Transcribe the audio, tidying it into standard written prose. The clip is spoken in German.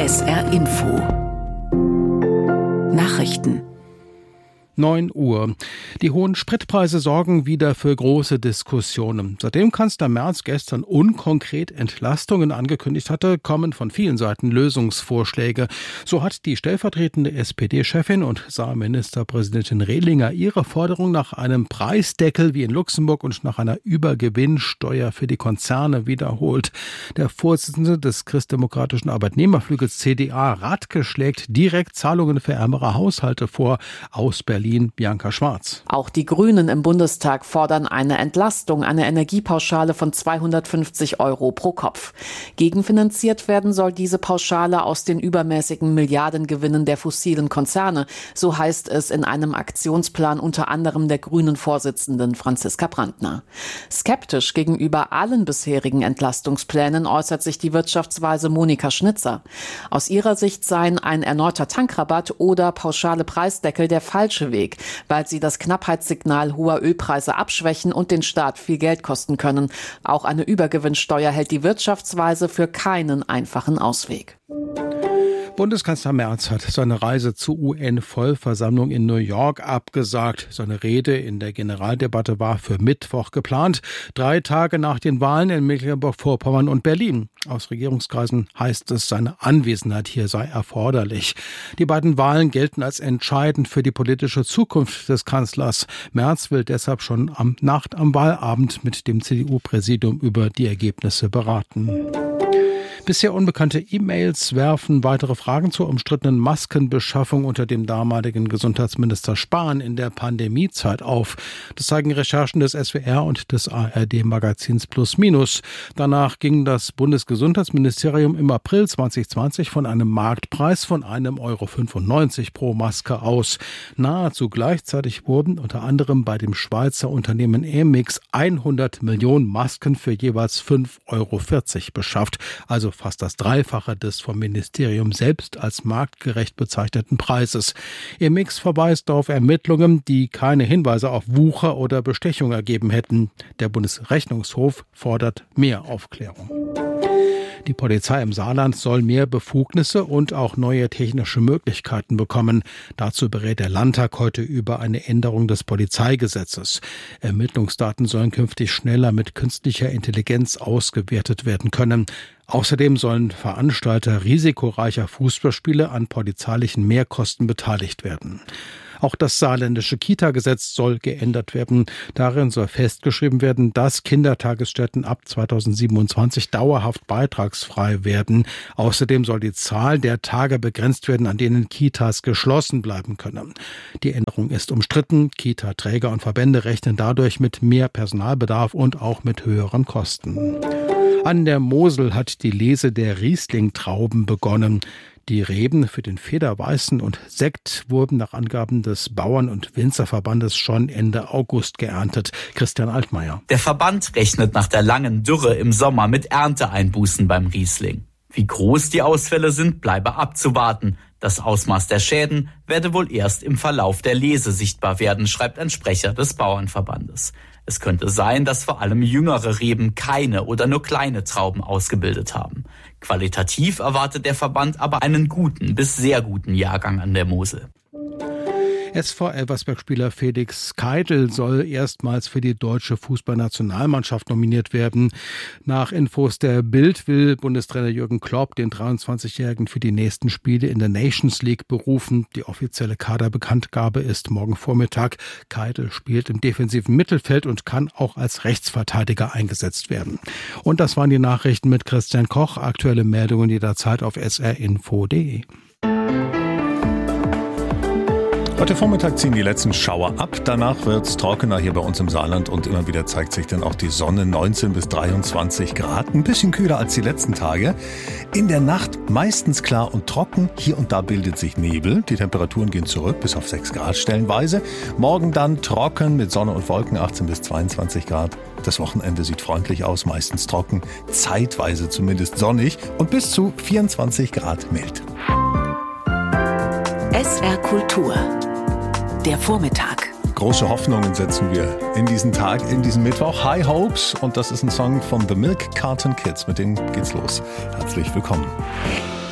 SR Info Nachrichten 9 Uhr. Die hohen Spritpreise sorgen wieder für große Diskussionen. Seitdem Kanzler Merz gestern unkonkret Entlastungen angekündigt hatte, kommen von vielen Seiten Lösungsvorschläge. So hat die stellvertretende SPD-Chefin und Saarministerpräsidentin Rehlinger ihre Forderung nach einem Preisdeckel wie in Luxemburg und nach einer Übergewinnsteuer für die Konzerne wiederholt. Der Vorsitzende des christdemokratischen Arbeitnehmerflügels CDA, Radke, schlägt direkt Zahlungen für ärmere Haushalte vor. Aus Berlin Bianca Schwarz. Auch die Grünen im Bundestag fordern eine Entlastung, eine Energiepauschale von 250 € pro Kopf. Gegenfinanziert werden soll diese Pauschale aus den übermäßigen Milliardengewinnen der fossilen Konzerne. So heißt es in einem Aktionsplan unter anderem der Grünen-Vorsitzenden Franziska Brandner. Skeptisch gegenüber allen bisherigen Entlastungsplänen äußert sich die Wirtschaftsweise Monika Schnitzer. Aus ihrer Sicht seien ein erneuter Tankrabatt oder pauschale Preisdeckel der falsche Weg, weil sie das Knappheitssignal hoher Ölpreise abschwächen und den Staat viel Geld kosten können. Auch eine Übergewinnsteuer hält die Wirtschaftsweise für keinen einfachen Ausweg. Bundeskanzler Merz hat seine Reise zur UN-Vollversammlung in New York abgesagt. Seine Rede in der Generaldebatte war für Mittwoch geplant, 3 Tage nach den Wahlen in Mecklenburg-Vorpommern und Berlin. Aus Regierungskreisen heißt es, seine Anwesenheit hier sei erforderlich. Die beiden Wahlen gelten als entscheidend für die politische Zukunft des Kanzlers. Merz will deshalb schon am Wahlabend mit dem CDU-Präsidium über die Ergebnisse beraten. Bisher unbekannte E-Mails werfen weitere Fragen zur umstrittenen Maskenbeschaffung unter dem damaligen Gesundheitsminister Spahn in der Pandemiezeit auf. Das zeigen Recherchen des SWR und des ARD-Magazins Plus Minus. Danach ging das Bundesgesundheitsministerium im April 2020 von einem Marktpreis von 1,95 € pro Maske aus. Nahezu gleichzeitig wurden unter anderem bei dem Schweizer Unternehmen Emix 100 Millionen Masken für jeweils 5,40 € beschafft. Also fast das Dreifache des vom Ministerium selbst als marktgerecht bezeichneten Preises. Emix verweist auf Ermittlungen, die keine Hinweise auf Wucher oder Bestechung ergeben hätten. Der Bundesrechnungshof fordert mehr Aufklärung. Die Polizei im Saarland soll mehr Befugnisse und auch neue technische Möglichkeiten bekommen. Dazu berät der Landtag heute über eine Änderung des Polizeigesetzes. Ermittlungsdaten sollen künftig schneller mit künstlicher Intelligenz ausgewertet werden können. Außerdem sollen Veranstalter risikoreicher Fußballspiele an polizeilichen Mehrkosten beteiligt werden. Auch das saarländische Kita-Gesetz soll geändert werden. Darin soll festgeschrieben werden, dass Kindertagesstätten ab 2027 dauerhaft beitragsfrei werden. Außerdem soll die Zahl der Tage begrenzt werden, an denen Kitas geschlossen bleiben können. Die Änderung ist umstritten. Kita-Träger und Verbände rechnen dadurch mit mehr Personalbedarf und auch mit höheren Kosten. An der Mosel hat die Lese der Riesling-Trauben begonnen. Die Reben für den Federweißen und Sekt wurden nach Angaben des Bauern- und Winzerverbandes schon Ende August geerntet. Christian Altmaier. Der Verband rechnet nach der langen Dürre im Sommer mit Ernteeinbußen beim Riesling. Wie groß die Ausfälle sind, bleibe abzuwarten. Das Ausmaß der Schäden werde wohl erst im Verlauf der Lese sichtbar werden, schreibt ein Sprecher des Bauernverbandes. Es könnte sein, dass vor allem jüngere Reben keine oder nur kleine Trauben ausgebildet haben. Qualitativ erwartet der Verband aber einen guten bis sehr guten Jahrgang an der Mosel. SV Elversberg-Spieler Felix Keitel soll erstmals für die deutsche Fußballnationalmannschaft nominiert werden. Nach Infos der Bild will Bundestrainer Jürgen Klopp den 23-Jährigen für die nächsten Spiele in der Nations League berufen. Die offizielle Kaderbekanntgabe ist morgen Vormittag. Keitel spielt im defensiven Mittelfeld und kann auch als Rechtsverteidiger eingesetzt werden. Und das waren die Nachrichten mit Christian Koch. Aktuelle Meldungen jederzeit auf srinfo.de. Heute Vormittag ziehen die letzten Schauer ab. Danach wird's trockener hier bei uns im Saarland und immer wieder zeigt sich dann auch die Sonne. 19 bis 23 Grad. Ein bisschen kühler als die letzten Tage. In der Nacht meistens klar und trocken. Hier und da bildet sich Nebel. Die Temperaturen gehen zurück bis auf 6 Grad stellenweise. Morgen dann trocken mit Sonne und Wolken 18 bis 22 Grad. Das Wochenende sieht freundlich aus, meistens trocken, zeitweise zumindest sonnig und bis zu 24 Grad mild. SR Kultur. Der Vormittag. Große Hoffnungen setzen wir in diesen Tag, in diesen Mittwoch. High Hopes, und das ist ein Song von The Milk Carton Kids. Mit denen geht's los. Herzlich willkommen.